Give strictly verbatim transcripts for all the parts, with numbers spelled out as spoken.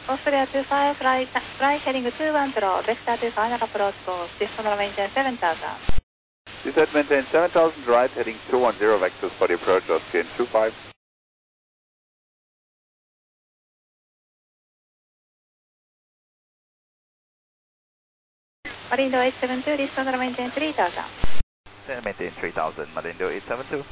Australia two five, fly, fly heading two one zero, vector to final approach course, descend maintain seven thousand. Descend maintain seven thousand, right heading two one zero, vectors for the approach, Austrian two five. Marindo eight seven two, descend maintain three thousand. Descend maintain three thousand, Marindo eight seven two.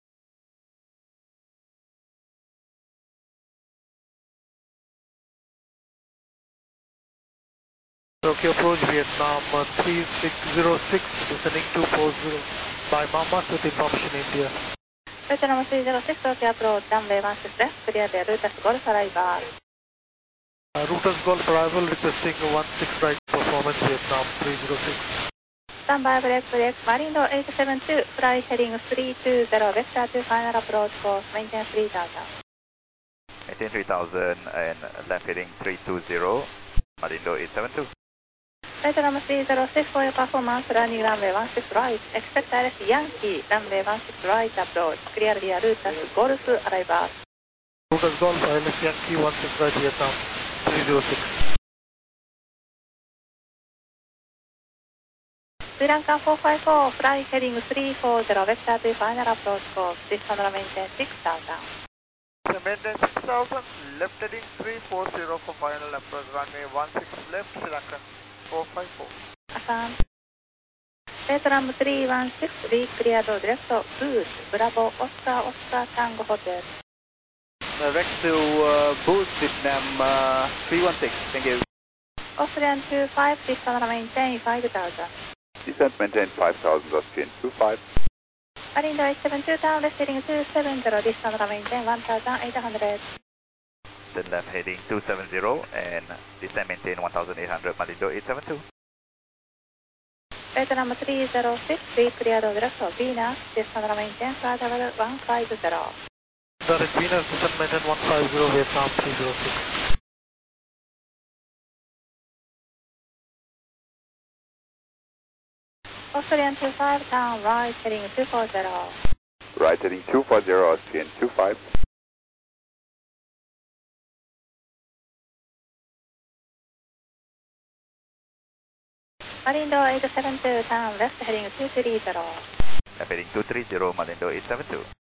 Tokyo approach Vietnam uh, three six zero six, descending two four zero by Mama with information India. Vietnam three zero six, Tokyo approach, runway one six left, clear the Rutas Golf arrival. Uh, Rutas Golf arrival requesting one six right performance Vietnam three zero six. Standby break break, Marindo eight seven two, fly heading three two zero, vector to final approach course, maintain three thousand. Maintain three thousand and left heading three two zero, Marindo eight seven two. Vietnam three zero six for your performance, running runway one six right, expect R S Yankee, runway one six right approach, clear the Rutas Golf arrival. Rutas Golf, I L S Yankee one six right Vietnam three zero six. Sri Lanka four five four, fly heading three four zero, vector to final approach course, descend maintain six thousand. Maintain six thousand, left heading three four zero for final approach, runway one six left, Sri Lanka four five four. Affirm. Vietnam three one six, we cleared direct boost, Bravo Oscar Oscar Tango Hotel. Direct to uh, boost Vietnam uh, three one six, thank you. Austrian two five, descend maintain five thousand. Descent maintain five thousand, Austrian two five. Marindo eight seven two, down left heading two seven zero, descend maintain one thousand eight hundred. Then left heading two seven zero and descend maintain one thousand eight hundred, Marindo eight seven two. Vietnam three zero six, we cleared direct Venus, descend maintain flight level one five zero. Direct Venus, descend maintain one five zero, Vietnam three zero six. Australian two five, down right heading two four zero. Right heading two four zero, Austrian two five. Marindo eight seven two, down left heading two three zero. Left heading two three zero, Marindo eight seven two.